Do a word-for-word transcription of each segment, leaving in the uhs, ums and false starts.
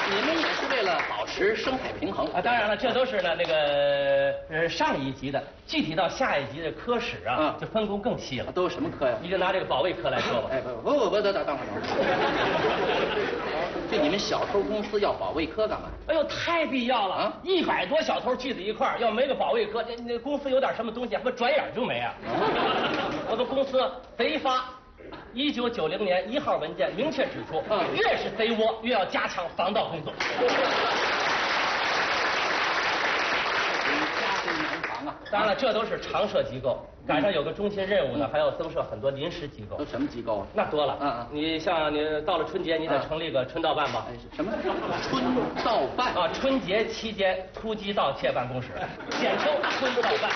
你们也是为了保持生态平衡啊。当然了，这都是呢那个呃上一级的，具体到下一级的科室啊，嗯、就分工更细了。 都什么科呀？ 你就拿这个保卫科来说吧。 哎，不不不不，等等等会儿。就你们小偷公司要保卫科干嘛？ 哎呦，太必要了啊！一百多小偷聚在一块儿，要没个保卫科，这那公司有点什么东西，不转眼就没啊！我们公司贼发，一九九零年一号文件明确指出，嗯，越是贼窝，越要加强防盗工作。当然了，这都是常设机构，赶上有个中心任务呢，还要增设很多临时机构。 都什么机构啊？ 那多了， 嗯嗯， 你像你到了春节，你得成立个春盗办吧？ 什么春盗办啊？春节期间突击盗窃办公室，简称春盗办。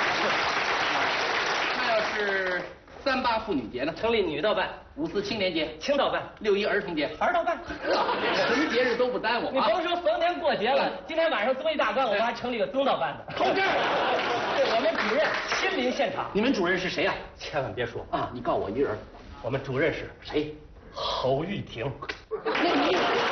那要是三八妇女节呢？ 成立女盗办。 五四青年节， 青盗办； 六一儿童节， 儿盗办。 什么节日都不耽误。 你甭说逢年过节了，今天晚上综艺大观，我们还成立个宗盗办呢。 偷这儿， 对，我们主任亲临现场。 你们主任是谁呀？ 千万别说啊！你告我一人。 我们主任是谁？ 侯玉婷。 那你，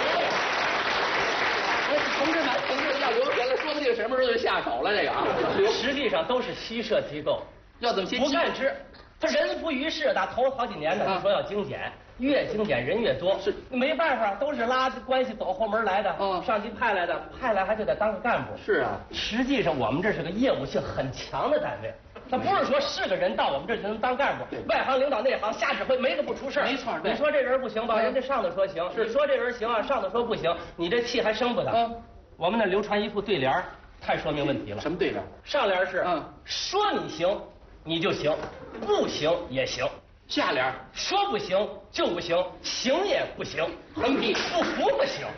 哎，同志们，同志们要留神了，说不定什么时候就下手了。这个啊， 实际上都是虚设机构， 要怎么先不干之？他人浮于事，打头了好几年呢，就说要精简，越精简人越多，是没办法，都是拉关系走后门来的，嗯，上级派来的，派来还就得当个干部。 是啊， 实际上我们这是个业务性很强的单位，他不是说是个人到我们这就能当干部，外行领导内行瞎指挥，没个不出事。 没错， 你说这人不行吧，人家上头说行，是说这人行啊，上头说不行，你这气还生不得。嗯，我们那流传一副对联，太说明问题了。 什么对联？ 上联是嗯，说你行。你就行，不行也行。 下联说不行就不行，行也不行， 横批不服不行。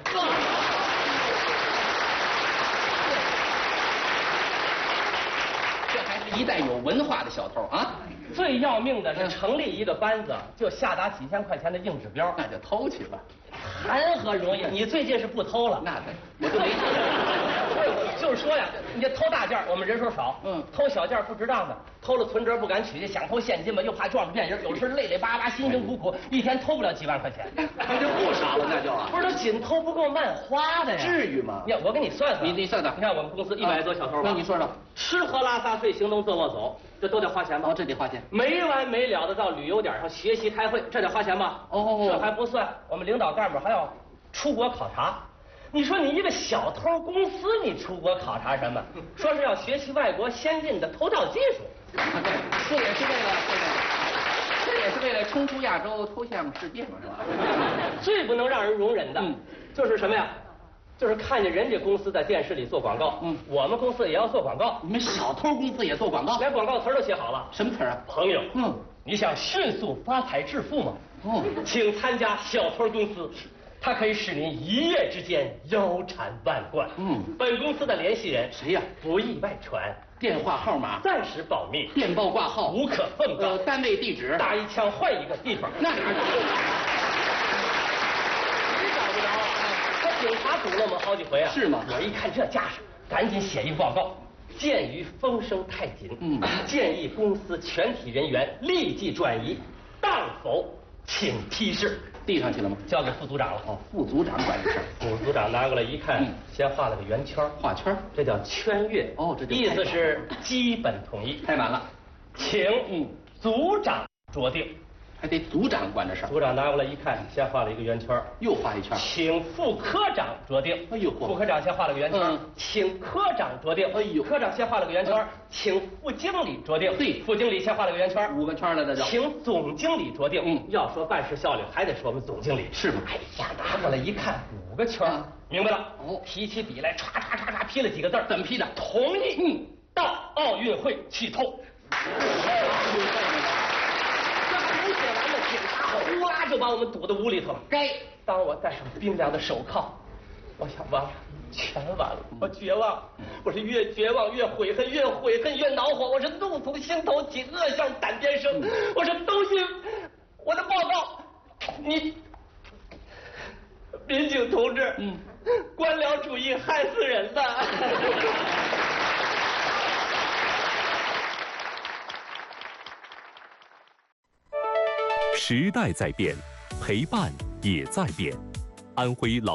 这还是一代有文化的小偷啊！ 最要命的是成立一个班子，就下达几千块钱的硬指标， 那就偷去吧。 谈何容易？你最近是不偷了？ 那得，我就没。 就是说呀，你这偷大件，我们人手少，嗯，偷小件不值当的，偷了存折不敢取，想偷现金吧，又怕撞着骗人，有时候累累巴巴，辛辛苦苦，一天偷不了几万块钱， 那就不少了，那就啊。 不是，他紧偷不够慢花的呀。 至于吗？ 你我给你算算， 你你算算， 你看我们公司一百多小偷吧， 那你说说， 吃喝拉撒睡行动坐卧走，这都得花钱吧？ 哦，这得花钱。 没完没了的到旅游点上学习开会，这得花钱吧？ 哦， 这还不算，我们领导干部还要出国考察。你说你一个小偷公司，你出国考察什么？说是要学习外国先进的偷盗技术， 这也是为了这个，这也是为了冲出亚洲，偷向世界嘛，是吧？ 最不能让人容忍的，嗯，就是什么呀？就是看见人家公司在电视里做广告，嗯，我们公司也要做广告。 你们小偷公司也做广告？ 连广告词都写好了。 什么词啊？ 朋友，嗯，你想迅速发财致富吗？哦，请参加小偷公司。它可以使您一夜之间腰缠万贯。嗯，本公司的联系人谁呀？ 不易外传， 电话号码暂时保密， 电报挂号无可奉告。 呃，单位地址打一枪换一个地方， 那哪儿找？ 你找不着啊？他警察堵了我们好几回啊。 是吗？ 我一看这架势，赶紧写一个报告。鉴于风声太紧，嗯，建议公司全体人员立即转移，当否请批示。 递上去了吗？ 交给副组长了。 哦，副组长管这事儿。 副组长拿过来一看，嗯、先画了个圆圈， 画圈， 这叫圈阅。 哦，这意思是基本统一。 太满了， 请嗯组长酌定。 还得组长管这事儿。 组长拿过来一看，先画了一个圆圈， 又画一圈， 请副科长酌定。 哎呦， 副科长先画了个圆圈，嗯、请科长酌定。哎呦，科长先画了个圆圈，嗯、请副经理酌定。对，副经理先画了个圆圈， 五个圈了，这就。 请总经理酌定。嗯，要说办事效率，还得说我们总经理。 是吗？ 哎呀，拿过来一看，五个圈，啊、明白了。哦，提起笔来，唰唰唰唰批了几个字。 怎么批的？ 同意。嗯，到奥运会去偷。呼啦就把我们堵到屋里头了。该当我戴上冰凉的手铐，我想完了，全完了，我绝望，我是越绝望越悔恨，越悔恨越恼火，我是怒从心头起，恶向胆边生。我说都信我的报告，你民警同志，嗯，官僚主义害死人的。 时代在变，陪伴也在变。安徽老